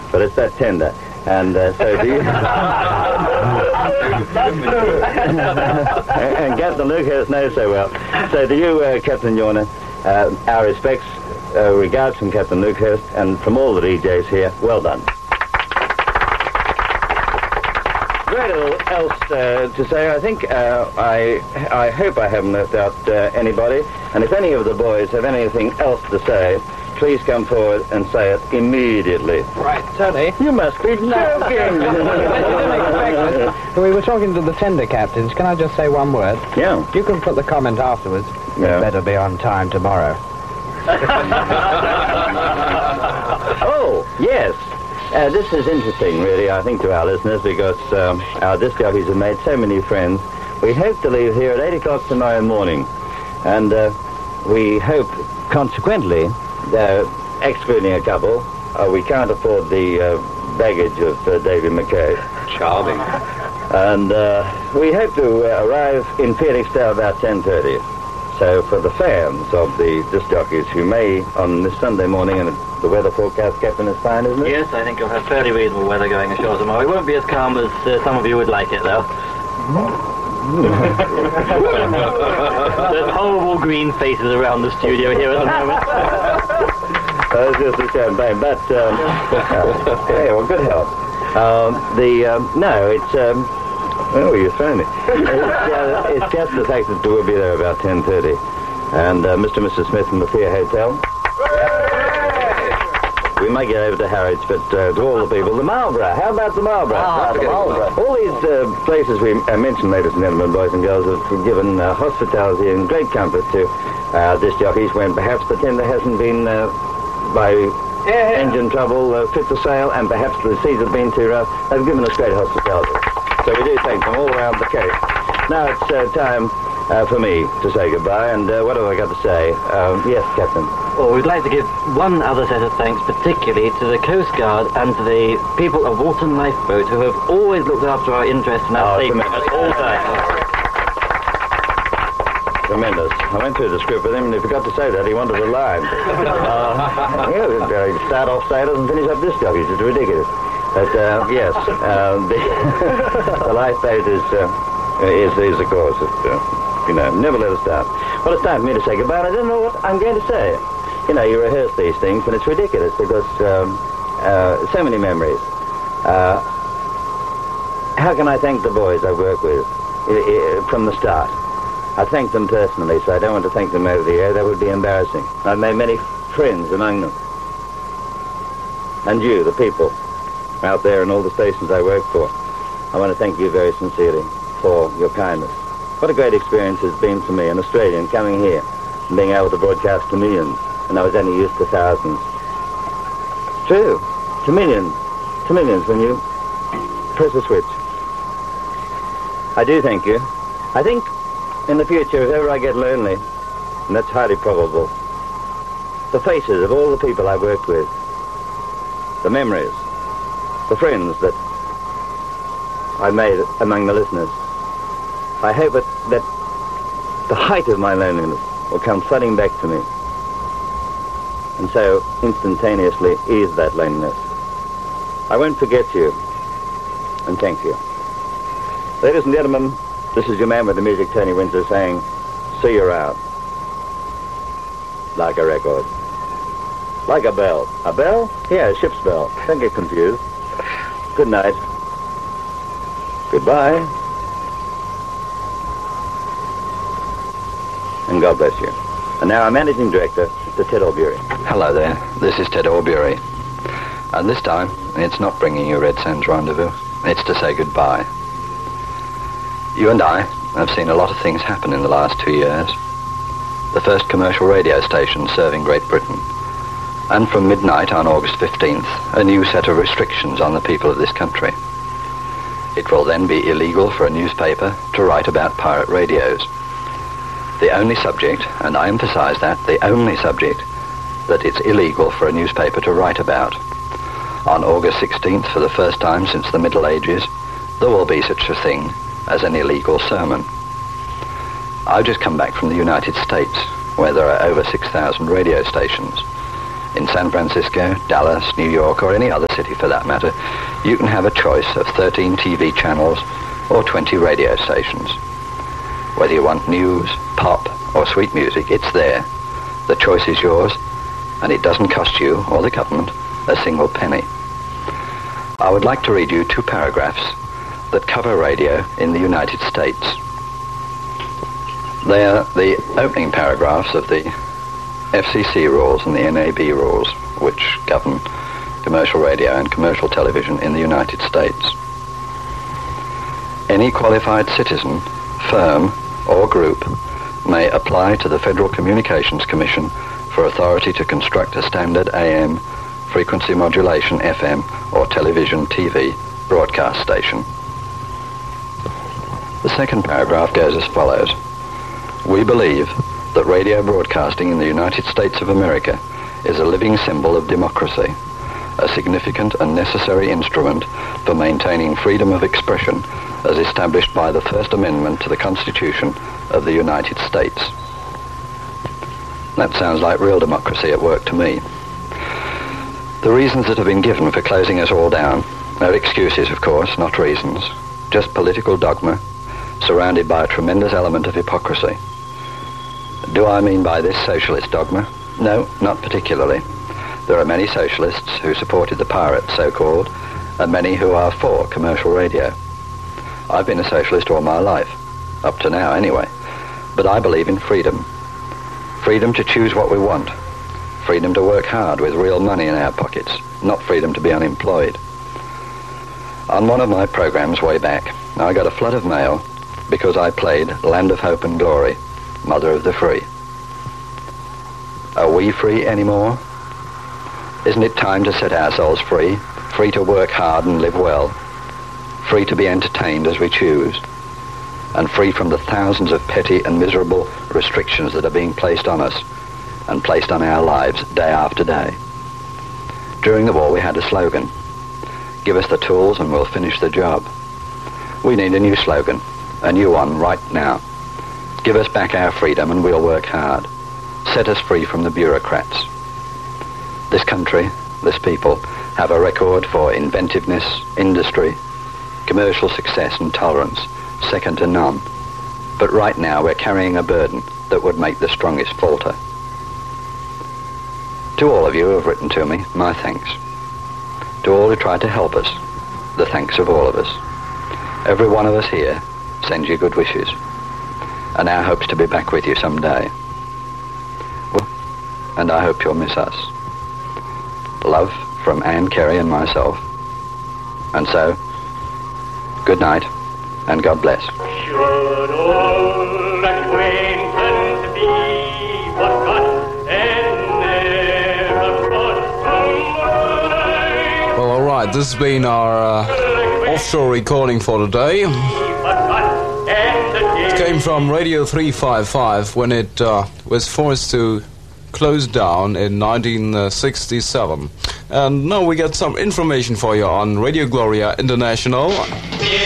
but it's that tender. And so do you... and Captain Lucas knows so well. So do you, Captain Yorner, our respects, regards from Captain Lucas, and from all the DJs here, well done. Very little else to say. I think I hope I haven't left out anybody. And if any of the boys have anything else to say, please come forward and say it immediately. Right, Tony. You must be joking. We were talking to the tender captains. Can I just say one word? Yeah. You can put the comment afterwards. Yeah. You'd better be on time tomorrow. Oh, yes. This is interesting, really, I think, to our listeners, because our disc jockeys have made so many friends. We hope to leave here at 8 o'clock tomorrow morning. And we hope, consequently, excluding a couple, we can't afford the baggage of David McKay. Charming. And we hope to arrive in Felixstowe about 10:30. So for the fans of the disc jockeys who may, on this Sunday morning, and the weather forecast, Captain, is fine, isn't it? Yes, I think you'll have fairly reasonable weather going ashore tomorrow. It won't be as calm as some of you would like it, though. There's horrible green faces around the studio here at the moment. It's just a champagne, but yeah, well, good health. No, it's oh, you thrown me. It's just the fact that we'll be there about 10:30, and Mr. and Mrs. Smith from the Fair Hotel. We might get over to Harwich, but to all the people, the Marlborough. How about the Marlborough? The Marlborough. All these places we mentioned, ladies and gentlemen, boys and girls, have given hospitality and great comfort to disc jockeys when perhaps the tender hasn't been, by engine trouble, fit to sail, and perhaps the seas have been too rough. They've given us great hospitality. So we do thank them all around the Cape. Now it's time for me to say goodbye, and what have I got to say? Yes, Captain. Well, we'd like to give one other set of thanks, particularly to the Coast Guard and to the people of Walton Lifeboat, who have always looked after our interests and our safety at all times. Tremendous. I went through the script with him, and he forgot to say that. He wanted a line. You start off sailors and finish up disc jockeys. It's ridiculous. But, yes, the lifeboat is of course, never let us down. Well, it's time for me to say goodbye, and I don't know what I'm going to say. You know, you rehearse these things, and it's ridiculous because so many memories. How can I thank the boys I work with from the start? I thank them personally, so I don't want to thank them over the air. That would be embarrassing. I've made many friends among them. And you, the people, out there in all the stations I work for. I want to thank you very sincerely for your kindness. What a great experience it's been for me, an Australian, coming here and being able to broadcast to millions, and I was only used to thousands. It's true, to millions when you press a switch. I do thank you. I think in the future, if ever I get lonely, and that's highly probable, the faces of all the people I've worked with, the memories, the friends that I made among the listeners, I hope that the height of my loneliness will come flooding back to me, and so instantaneously ease that loneliness. I won't forget you, and thank you. Ladies and gentlemen, this is your man with the music, Tony Windsor, saying, see you around. Like a record. Like a bell. A bell? Yeah, a ship's bell. Don't get confused. Good night. Goodbye. And God bless you. And now our managing director, Mr. Ted Albury. Hello there. This is Ted Albury. And this time, it's not bringing you Red Sands Rendezvous. It's to say goodbye. You and I have seen a lot of things happen in the last 2 years. The first commercial radio station serving Great Britain. And from midnight on August 15th, a new set of restrictions on the people of this country. It will then be illegal for a newspaper to write about pirate radios. The only subject, and I emphasize that, the only subject that it's illegal for a newspaper to write about. On August 16th, for the first time since the Middle Ages, there will be such a thing as an illegal sermon. I've just come back from the United States, where there are over 6,000 radio stations, in San Francisco, Dallas, New York, or any other city for that matter, you can have a choice of 13 TV channels or 20 radio stations. Whether you want news, pop, or sweet music, it's there. The choice is yours, and it doesn't cost you or the government a single penny. I would like to read you 2 paragraphs that cover radio in the United States. They are the opening paragraphs of the FCC rules and the NAB rules, which govern commercial radio and commercial television in the United States. Any qualified citizen, firm, or group may apply to the Federal Communications Commission for authority to construct a standard AM, frequency modulation FM, or television TV broadcast station. The second paragraph goes as follows. We believe that radio broadcasting in the United States of America is a living symbol of democracy, a significant and necessary instrument for maintaining freedom of expression as established by the First Amendment to the Constitution of the United States. That sounds like real democracy at work to me. The reasons that have been given for closing us all down are excuses, of course, not reasons, just political dogma surrounded by a tremendous element of hypocrisy. Do I mean by this socialist dogma? No, not particularly. There are many socialists who supported the pirates, so-called, and many who are for commercial radio. I've been a socialist all my life, up to now anyway, but I believe in freedom. Freedom to choose what we want. Freedom to work hard with real money in our pockets, not freedom to be unemployed. On one of my programs way back, I got a flood of mail because I played Land of Hope and Glory, Mother of the Free. Are we free anymore? Isn't it time to set ourselves free? Free to work hard and live well. Free to be entertained as we choose. And free from the thousands of petty and miserable restrictions that are being placed on us and placed on our lives day after day. During the war we had a slogan. Give us the tools and we'll finish the job. We need a new slogan, a new one right now. Give us back our freedom and we'll work hard. Set us free from the bureaucrats. This country, this people, have a record for inventiveness, industry, commercial success and tolerance, second to none. But right now we're carrying a burden that would make the strongest falter. To all of you who have written to me, my thanks. To all who tried to help us, the thanks of all of us. Every one of us here sends you good wishes, and our hopes to be back with you someday. Well, and I hope you'll miss us. Love from Ann Carey and myself. And so, good night, and God bless. Should old acquaintance be forgot and never someday? Well, all right, this has been our offshore recording for today. It came from Radio 355 when it was forced to close down in 1967. And now we got some information for you on Radio Gloria International.